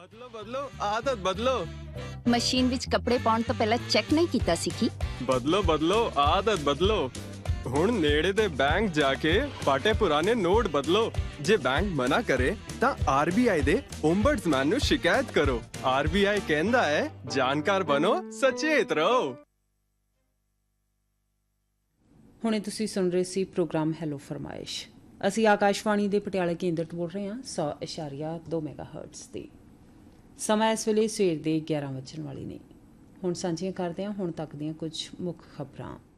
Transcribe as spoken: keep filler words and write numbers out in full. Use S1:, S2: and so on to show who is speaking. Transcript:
S1: ਬਦਲੋ ਬਦਲੋ ਆਦਤ ਬਦਲੋ।
S2: ਮਸ਼ੀਨ ਵਿੱਚ ਕੱਪੜੇ ਪਾਉਣ ਤੋਂ ਪਹਿਲਾਂ ਚੈੱਕ ਨਹੀਂ ਕੀਤਾ ਸੀ ਕੀ?
S1: ਬਦਲੋ ਬਦਲੋ ਆਦਤ ਬਦਲੋ। ਹੁਣ ਨੇੜੇ ਦੇ ਬੈਂਕ ਜਾ ਕੇ ਪਾਟੇ ਪੁਰਾਣੇ ਨੋਟ ਬਦਲੋ। ਜੇ ਬੈਂਕ ਮਨਾ ਕਰੇ ਤਾਂ ਆਰਬੀਆਈ ਦੇ ਓਮਬਡਸਮੈਨ ਨੂੰ ਸ਼ਿਕਾਇਤ ਕਰੋ। ਆਰਬੀਆਈ ਕਹਿੰਦਾ ਹੈ ਜਾਣਕਾਰ ਬਣੋ, ਸਚੇਤ ਰਹੋ।
S3: ਹੁਣੇ ਤੁਸੀਂ ਸੁਣ ਰਹੇ ਸੀ ਪ੍ਰੋਗਰਾਮ ਹੈਲੋ ਫਰਮਾਇਸ਼। ਅਸੀਂ ਆਕਾਸ਼ਵਾਣੀ ਦੇ ਪਟਿਆਲਾ ਕੇਂਦਰ ਤੋਂ ਬੋਲ ਰਹੇ ਹਾਂ ਸੌ ਇਸ਼ਾਰੀਆ ਦੋ ਮੈਗਾ ਹਰਟਸ 'ਤੇ। ਸਮਾਂ ਇਸ ਵੇਲੇ ਸਵੇਰ ਦੇ ਗਿਆਰਾਂ ਵੱਜਣ ਵਾਲੇ ਨੇ। ਹੁਣ ਸਾਂਝੀਆਂ ਕਰਦੇ ਹਾਂ ਹੁਣ ਤੱਕ ਦੀਆਂ ਕੁਝ ਮੁੱਖ ਖਬਰਾਂ।